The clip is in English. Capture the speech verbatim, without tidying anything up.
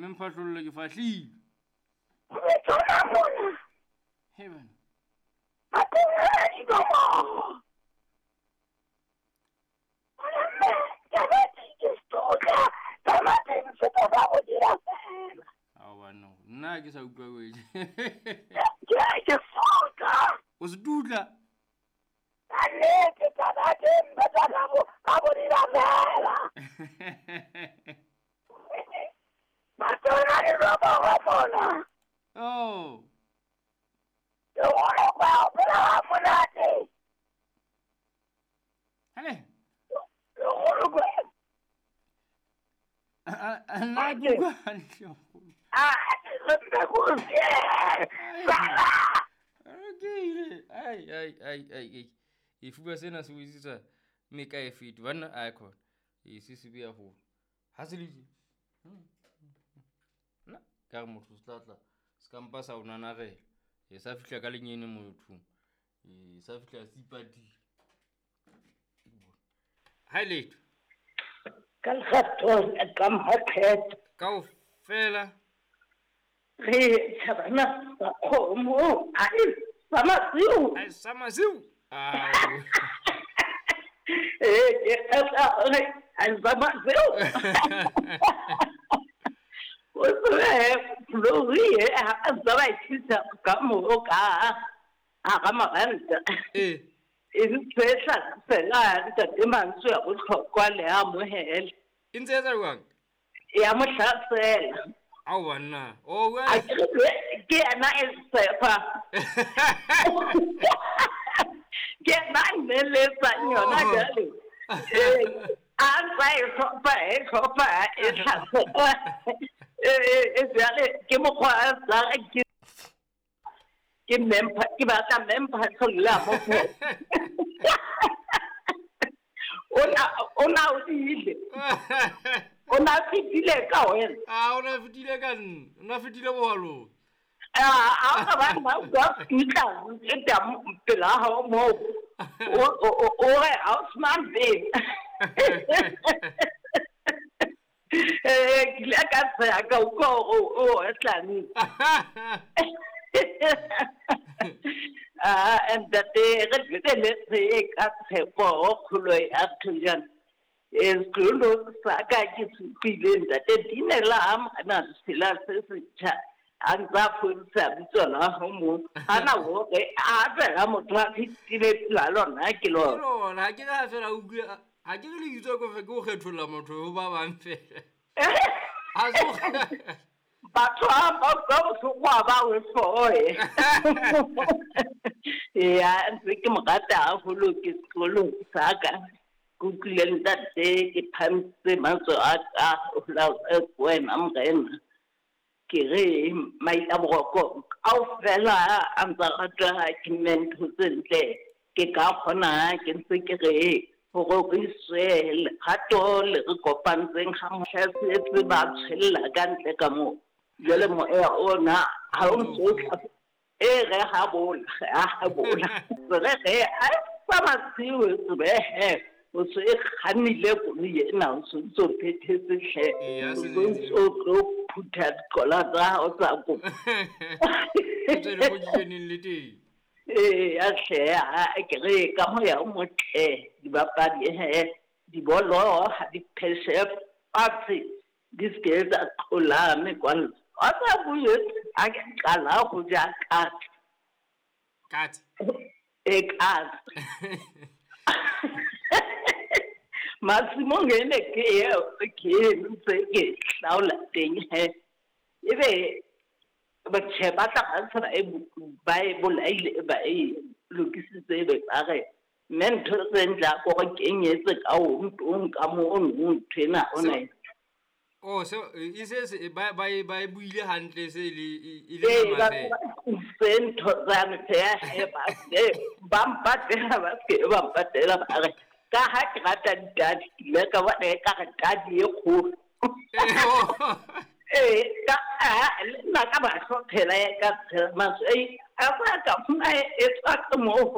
Memphatlollo ke fahlile. Tsona mona. Heaven. Matona di gomo. Ona me, ya ba ke stoka. Tama teng se ka ba go dira fela. A bona nna ke sa utlwa wetse. Ke ke stoka. O se dutla. Ale ke taba teng ba tla go ka bo dira fela. Matona di gomo bona. Oh. Yo wanna go para monate. Hale. Yo wanna go. Nna ke utlwa hantle. Ah, le go se. Okay. Ai ai ai ai ai. Ifuba sena se witsitsa me ka e fit bana icon. E se se bia ho. Ha se letse. Na ka motho slatla. Skampa sa una na re. E sa fihla ka lenyene motho. E sa fihla sipati. Highlight. Ka khatho ka mhathet. Ka fela. Re tshabana ba khomo. Ai, sama siu. Ai sama siu. Au. Eh, ke ata ai, ai sama siu. O se flori a zaba itsa ka mo ka. A ka maganta. Eh. E ntsetsa sela nta te mantswe ya go tlhokwa le a mohel. E ntse etsa jwang? Ya mo hlasela. Au bana. O we. A ke ana e sefa. Ke na nele sa nyona jale. Eh, a sai sopa e sopa e hlasela. Eh, e jale ke mo kwa sa ke ke mempa ke ba ka mempa tsolla mo. Ona ona o ile. Ona fitile ka wena. Ah, ona fitile ka nna. Ona fitile bohalo. Ah, a ba ba ba fitla ke ta pela ha mo. O o o a smart be. Eh, kila ka sa ka ko o o etlani. Ah, and that they get let's say at for Kuloi Atlian is Kulo Saka is feeling that they didn't lam and still as and that will serve Zona Homo. And I walk after I'm a traffic lalon, I kilo. No, I get after I get you talk of a go ahead to Lamoto, Baba and Fair. But I'm going to walk out for yeah, and we can get out who look is Kulu Saga. Google that day, it comes the month of love when I'm going. Kiri, my aboko, out fella, and the other I can meant to say, kick up on I can think it. For Israel, Hato, little copancing, how has it about Hill again? Take a move. Yellow owner, how so. Eh, habol, habol. But I promise you to be here. Was a honey level now, so so it is the share. So go put that color or something. Eh, I say, I can come here much. The Baba, the Bolo, the Pesef, Party. This case that Kola make one. Other bullets, I can call out who just cat. Cat. A cat. Massimo Gene came, say, now let thing. If but Chebata answer Bible by Lucas say, mental things are working as a own come on, trainer on it. Oh, so he says by by by Bully Huntley, send to them fair, Bumpa, they have a bumpa. Kahat dad, like a what they can't dad you. Eh, like a hotel, I got my say, I went up my it's like the more.